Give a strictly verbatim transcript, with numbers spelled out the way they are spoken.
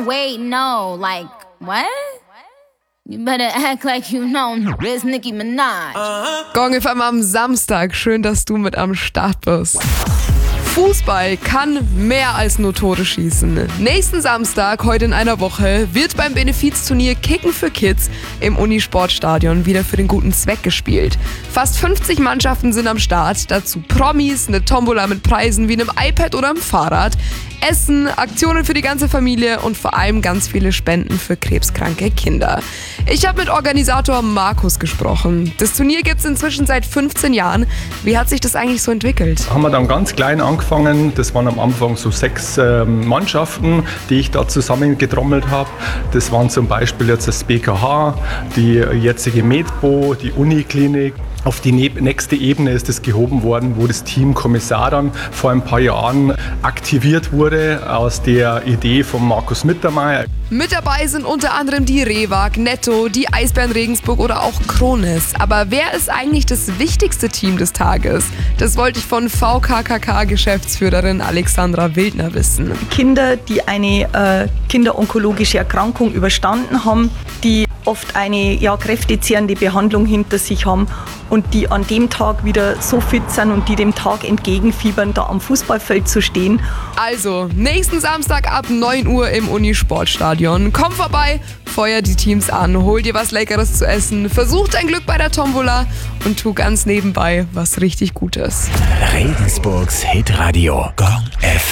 no, wait, no. Like, what? You better act like you know this Nicki Minaj. Gong F M am Samstag. Schön, dass du mit am Start bist. Fußball kann mehr als nur Tore schießen. Nächsten Samstag, heute in einer Woche, wird beim Benefizturnier Kicken für Kids im Unisportstadion wieder für den guten Zweck gespielt. Fast fünfzig Mannschaften sind am Start, dazu Promis, eine Tombola mit Preisen wie einem iPad oder einem Fahrrad, Essen, Aktionen für die ganze Familie und vor allem ganz viele Spenden für krebskranke Kinder. Ich habe mit Organisator Markus gesprochen. Das Turnier gibt es inzwischen seit fünfzehn Jahren. Wie hat sich das eigentlich so entwickelt? Haben wir dann ganz klein angefangen. Das waren am Anfang so sechs äh, Mannschaften, die ich da zusammengetrommelt habe. Das waren zum Beispiel jetzt das B K H, die jetzige Medbo, die Uniklinik. Auf die nächste Ebene ist es gehoben worden, wo das Team Kommissar dann vor ein paar Jahren aktiviert wurde aus der Idee von Markus Mittermeier. Mit dabei sind unter anderem die Rewag, Netto, die Eisbären Regensburg oder auch Kronis. Aber wer ist eigentlich das wichtigste Team des Tages? Das wollte ich von V K K K-Geschäftsführerin Alexandra Wildner wissen. Kinder, die eine äh, kinderonkologische Erkrankung überstanden haben, die oft eine ja, kräftezehrende Behandlung hinter sich haben und die an dem Tag wieder so fit sind und die dem Tag entgegenfiebern, da am Fußballfeld zu stehen. Also, nächsten Samstag ab neun Uhr im Unisportstadion. Komm vorbei, feuer die Teams an, hol dir was Leckeres zu essen, versuch dein Glück bei der Tombola und tu ganz nebenbei was richtig Gutes. Regensburgs Hitradio Gong F M.